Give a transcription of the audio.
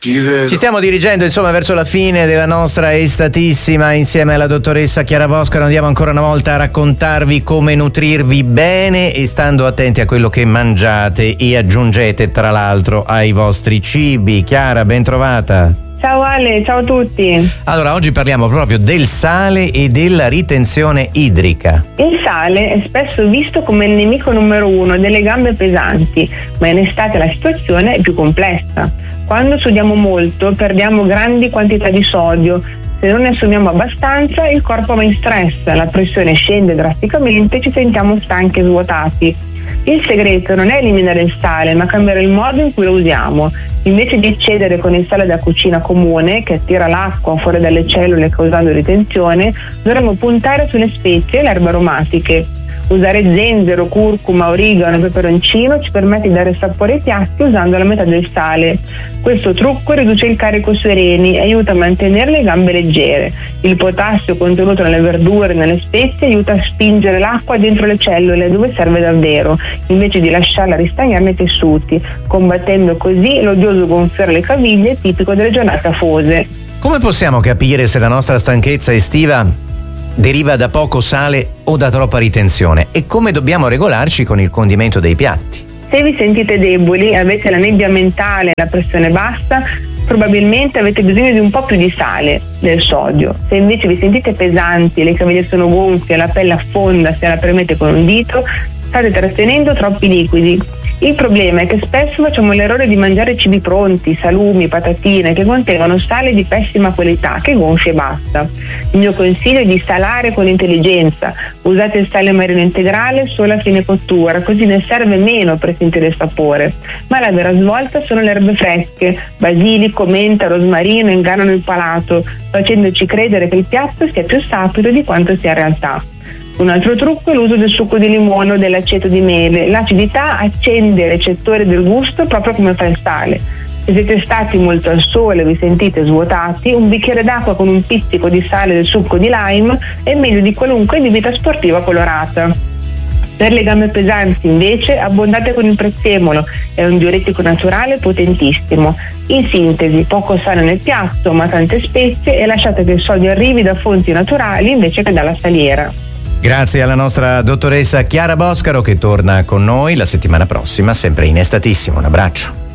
Ci stiamo dirigendo insomma verso la fine della nostra estatissima insieme alla dottoressa Chiara Boscaro. Andiamo ancora una volta a raccontarvi come nutrirvi bene e stando attenti a quello che mangiate e aggiungete tra l'altro ai vostri cibi. Chiara, ben trovata. Ciao Ale, ciao a tutti. Allora, oggi parliamo proprio del sale e della ritenzione idrica. Il sale è spesso visto come il nemico numero uno delle gambe pesanti, ma in estate la situazione è più complessa. Quando sudiamo molto perdiamo grandi quantità di sodio. Se non ne assumiamo abbastanza, il corpo va in stress, la pressione scende drasticamente e ci sentiamo stanchi e svuotati. Il segreto non è eliminare il sale, ma cambiare il modo in cui lo usiamo. Invece di eccedere con il sale da cucina comune, che attira l'acqua fuori dalle cellule causando ritenzione, dovremmo puntare sulle spezie e le erbe aromatiche. Usare zenzero, curcuma, origano e peperoncino ci permette di dare sapore ai piatti usando la metà del sale. Questo trucco riduce il carico sui reni e aiuta a mantenere le gambe leggere. Il potassio contenuto nelle verdure e nelle spezie aiuta a spingere l'acqua dentro le cellule dove serve davvero, invece di lasciarla ristagnare nei tessuti, combattendo così l'odioso gonfiare le caviglie tipico delle giornate afose. Come possiamo capire se la nostra stanchezza estiva deriva da poco sale o da troppa ritenzione e come dobbiamo regolarci con il condimento dei piatti? Se vi sentite deboli, avete la nebbia mentale e la pressione bassa, probabilmente avete bisogno di un po' più di sale, del sodio. Se invece vi sentite pesanti, le caviglie sono gonfie, la pelle affonda se la premete con un dito, state trattenendo troppi liquidi. Il problema è che spesso facciamo l'errore di mangiare cibi pronti, salumi, patatine che contengono sale di pessima qualità che gonfia e basta. Il mio consiglio è di salare con intelligenza. Usate il sale marino integrale solo a fine cottura, così ne serve meno per sentire il sapore. Ma la vera svolta sono le erbe fresche. Basilico, menta, rosmarino ingannano il palato, facendoci credere che il piatto sia più sapido di quanto sia in realtà. Un altro trucco è l'uso del succo di limone o dell'aceto di mele. L'acidità accende i recettori del gusto proprio come fa il sale. Se siete stati molto al sole e vi sentite svuotati, un bicchiere d'acqua con un pizzico di sale del succo di lime è meglio di qualunque bibita sportiva colorata. Per le gambe pesanti invece abbondate con il prezzemolo, è un diuretico naturale potentissimo. In sintesi, poco sale nel piatto ma tante spezie e lasciate che il sodio arrivi da fonti naturali invece che dalla saliera. Grazie alla nostra dottoressa Chiara Boscaro che torna con noi la settimana prossima, sempre in Estatissimo. Un abbraccio.